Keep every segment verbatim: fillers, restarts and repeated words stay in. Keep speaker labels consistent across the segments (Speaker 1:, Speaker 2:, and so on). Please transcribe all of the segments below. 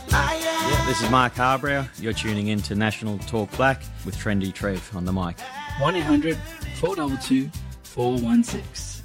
Speaker 1: Yeah, this is Mark Harbrow. You're tuning in to National Talk Black with Trendy Trev on the mic.
Speaker 2: one eight hundred four two two four one six.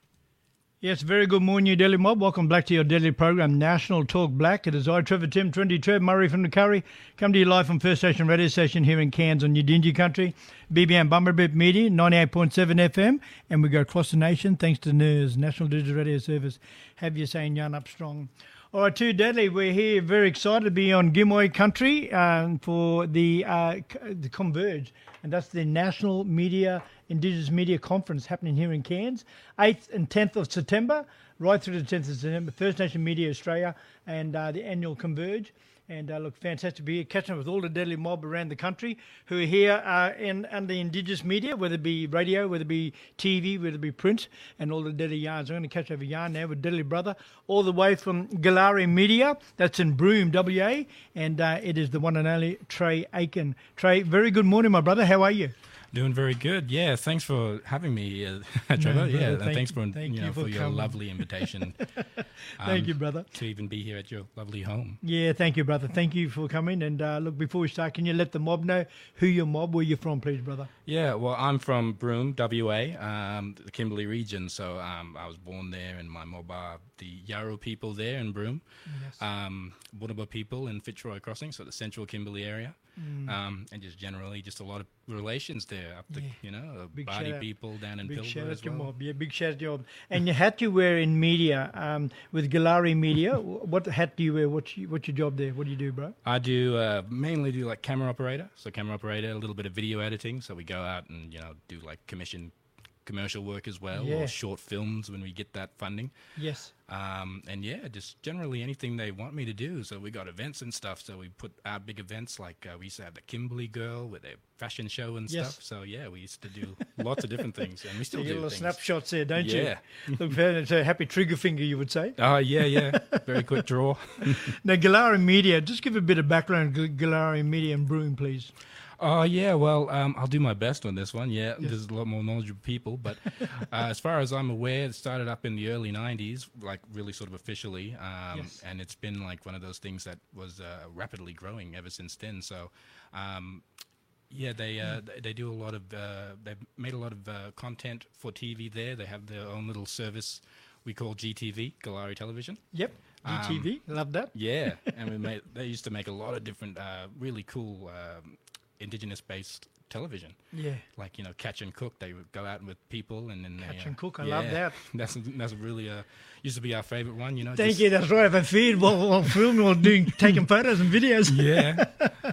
Speaker 3: Yes, very good morning, you Delhi mob. Welcome back to your daily program, National Talk Black. It is I, Trevor Tim, Trendy Trev, Murray from the Curry. Come to you live from First Station Radio Station here in Cairns on Yidinji Country. B B M Bumberbip Media, ninety-eight point seven F M. And we go across the nation thanks to N I R S, National Digital Radio Service. Have you saying yarn up strong. All right, too deadly. We're here very excited to be on Gimoy Country um, for the, uh, the Converge, and that's the National Media Indigenous Media Conference happening here in Cairns, eighth and tenth of September, right through to the tenth of September, First Nation Media Australia and uh, the annual Converge. And uh, look, fantastic to be here, catching up with all the deadly mob around the country who are here uh, in under the Indigenous media, whether it be radio, whether it be T V, whether it be print, and all the deadly yarns. I'm going to catch over yarn now with Deadly Brother, all the way from Galari Media, that's in Broome, W A, and uh, it is the one and only Trey Aiken. Trey, very good morning, my brother. How are you?
Speaker 4: Doing very good. Yeah, thanks for having me, uh, Trevor.
Speaker 3: No,
Speaker 4: yeah,
Speaker 3: thank
Speaker 4: thanks for,
Speaker 3: you, thank
Speaker 4: you know,
Speaker 3: you for
Speaker 4: for your
Speaker 3: coming.
Speaker 4: lovely invitation.
Speaker 3: Thank
Speaker 4: um,
Speaker 3: you, brother.
Speaker 4: To even be here at your lovely home.
Speaker 3: Yeah, thank you, brother. Thank you for coming. And uh, look, before we start, can you let the mob know who your mob, where you're from, please, brother?
Speaker 4: Yeah, well, I'm from Broome, W A, um, the Kimberley region. So um, I was born there, and my mob are the Yarra people there in Broome,
Speaker 3: Yes.
Speaker 4: um, Bunuba people in Fitzroy Crossing, so the central Kimberley area.
Speaker 3: Mm.
Speaker 4: Um, and just generally, just a lot of relations there. Up the,
Speaker 3: Yeah.
Speaker 4: you know,
Speaker 3: Big
Speaker 4: Bardi
Speaker 3: shout out.
Speaker 4: people down in
Speaker 3: Big shout
Speaker 4: Pilbara
Speaker 3: out
Speaker 4: as
Speaker 3: to your
Speaker 4: well.
Speaker 3: mob. Yeah, big shout out to your mob. And your hat you wear in media, um, with Galari Media, what hat do you wear? What's, you, what's your job there? What do you do, bro?
Speaker 4: I do uh, mainly do like camera operator, so camera operator, a little bit of video editing. So we go out and you know do like commission commercial work as well,
Speaker 3: Yeah.
Speaker 4: or short films when we get that funding.
Speaker 3: Yes.
Speaker 4: Um, and yeah, just generally anything they want me to do. So we got events and stuff. So we put out big events like uh, we used to have the Kimberley Girl with their fashion show and
Speaker 3: Yes.
Speaker 4: stuff. So yeah, we used to do lots of different things, and we still
Speaker 3: You get
Speaker 4: do
Speaker 3: little
Speaker 4: things.
Speaker 3: snapshots there, don't
Speaker 4: Yeah.
Speaker 3: you? Look, it's a happy trigger finger, you would say.
Speaker 4: Oh yeah, yeah, very quick draw.
Speaker 3: Now, Galari Media, just give a bit of background on Galari Media and Broome, please.
Speaker 4: Oh, yeah, well, um, I'll do my best on this one. Yeah,
Speaker 3: Yes.
Speaker 4: there's a lot more knowledgeable people. But uh, as far as I'm aware, it started up in the early nineties, like really sort of officially. Um,
Speaker 3: Yes.
Speaker 4: And it's been like one of those things that was uh, rapidly growing ever since then. So, um, yeah, they uh, they- they do a lot of, uh, they've made a lot of uh, content for T V there. They have their own little service we call G T V, Galari Television.
Speaker 3: Yep, G T V, love that.
Speaker 4: Yeah, and we made, they used to make a lot of different, uh, really cool um, Indigenous-based television.
Speaker 3: Yeah.
Speaker 4: Like, you know, Catch and Cook. They would go out with people and then
Speaker 3: Catch
Speaker 4: they,
Speaker 3: and
Speaker 4: uh,
Speaker 3: Cook, I love that.
Speaker 4: That's that's really uh, used to be our favorite one. You know.
Speaker 3: Thank
Speaker 4: just-
Speaker 3: you, that's right. If I feed while, while filming or doing, taking photos and videos.
Speaker 4: Yeah.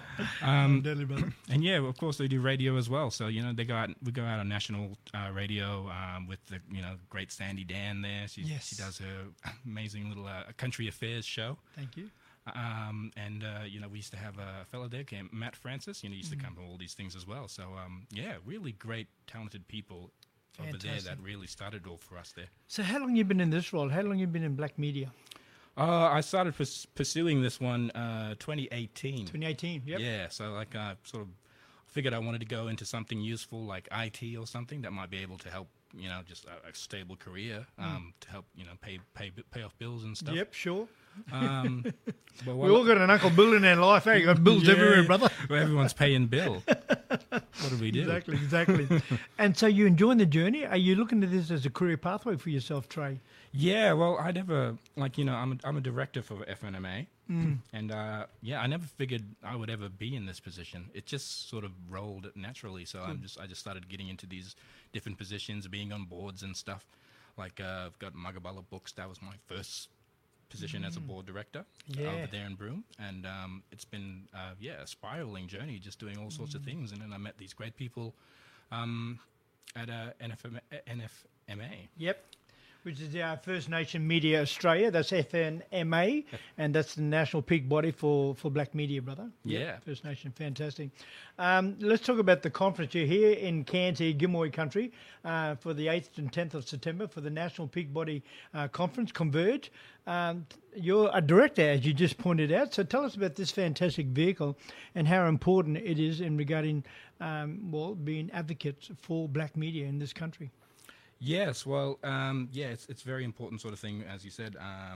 Speaker 4: um,
Speaker 3: Deadly, brother.
Speaker 4: and yeah, of course they do radio as well. So you know, they go out. We go out on national uh, radio um, with the you know great Sandy Dan there. She
Speaker 3: Yes.
Speaker 4: she does her amazing little uh, country affairs show.
Speaker 3: Thank you.
Speaker 4: Um, and, uh, you know, we used to have a fellow there, came, Matt Francis, you know, used to come to all these things as well. So, um, yeah, really great, talented people over there
Speaker 3: Fantastic.
Speaker 4: that really started it all for us there.
Speaker 3: So how long you been in this role? How long you been in black media?
Speaker 4: Uh, I started purs- pursuing this one uh, twenty eighteen.
Speaker 3: twenty eighteen, yep.
Speaker 4: Yeah, so, like, I sort of figured I wanted to go into something useful like I T or something that might be able to help, you know, just a, a stable career um, to help, you know, pay, pay pay off bills and stuff.
Speaker 3: Yep, sure.
Speaker 4: Um, but
Speaker 3: We all got an Uncle Bill in our life, eh? You got bills
Speaker 4: Yeah,
Speaker 3: everywhere, brother.
Speaker 4: Well, everyone's paying bill. What do we do?
Speaker 3: Exactly, exactly. And so you enjoying the journey? Are you looking at this as a career pathway for yourself, Trey?
Speaker 4: Yeah, well, I never, like, you know, I'm a, I'm a director for F N M A.
Speaker 3: Mm.
Speaker 4: And, uh, yeah, I never figured I would ever be in this position. It just sort of rolled naturally. So I'm just, I just started getting into these different positions, being on boards and stuff. Like, uh, I've got Magabala Books. That was my first position as a board director
Speaker 3: Yeah.
Speaker 4: over there in Broome. And um, it's been, uh, yeah, a spiraling journey, just doing all sorts of things. And then I met these great people um, at uh, N F M A, N F M A.
Speaker 3: Yep. Which is our First Nation Media Australia. That's F N M A, and that's the national peak body for, for black media, brother. Yep,
Speaker 4: Yeah.
Speaker 3: First Nation, fantastic. Um, let's talk about the conference. You're here in Cairns, here, Gimoy country, uh, for the eighth and tenth of September for the National Peak Body uh, Conference, Converge. Um, you're a director, as you just pointed out. So tell us about this fantastic vehicle and how important it is in regarding, um, well, being advocates for black media in this country.
Speaker 4: Yes, well, um, yeah, it's it's a very important sort of thing, as you said. Um,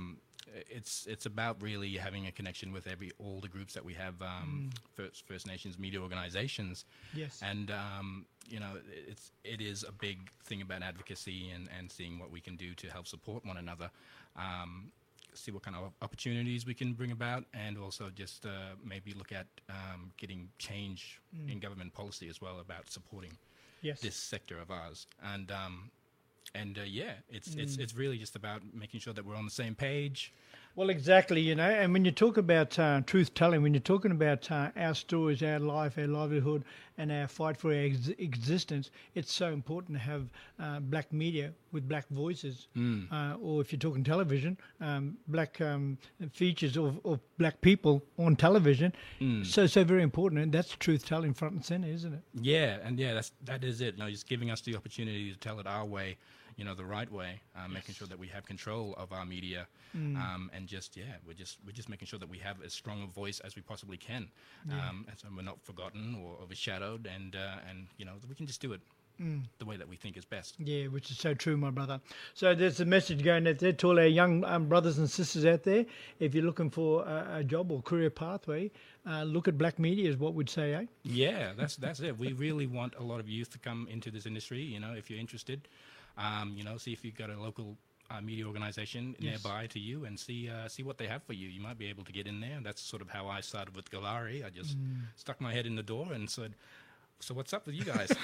Speaker 4: it's it's about really having a connection with every all the groups that we have, um, First First Nations media organizations.
Speaker 3: Yes.
Speaker 4: And um, you know, it's it is a big thing about advocacy and, and seeing what we can do to help support one another. Um, see what kind of opportunities we can bring about, and also just uh, maybe look at um, getting change mm. in government policy as well about supporting
Speaker 3: yes.
Speaker 4: this sector of ours. And um, and uh, yeah, it's mm. it's it's really just about making sure that we're on the same page.
Speaker 3: Well, exactly, you know, and when you talk about uh, truth-telling, when you're talking about uh, our stories, our life, our livelihood, and our fight for our ex- existence, it's so important to have uh, black media with black voices,
Speaker 4: mm.
Speaker 3: uh, or if you're talking television, um, black um, features of, of black people on television.
Speaker 4: Mm.
Speaker 3: So, so very important, and that's truth-telling front and center, isn't it?
Speaker 4: Yeah, and yeah, that's that is it. You know, just giving us the opportunity to tell it our way. You know, the right way, um, yes. making sure that we have control of our media, mm. um, and just yeah, we're just we're just making sure that we have as strong a voice as we possibly can,
Speaker 3: yeah.
Speaker 4: um, and so we're not forgotten or overshadowed, and uh, and you know we can just do it
Speaker 3: mm.
Speaker 4: the way that we think is best.
Speaker 3: Yeah, which is so true, my brother. So there's a message going out there to all our young um, brothers and sisters out there. If you're looking for a, a job or career pathway, uh, look at black media, is what we'd say, eh?
Speaker 4: Yeah, that's that's it. We really want a lot of youth to come into this industry. You know, if you're interested. Um, you know, see if you've got a local uh, media organization yes. nearby to you, and see uh, see what they have for you. You might be able to get in there. That's sort of how I started with Galari. I just mm. stuck my head in the door and said, "So what's up with you guys?"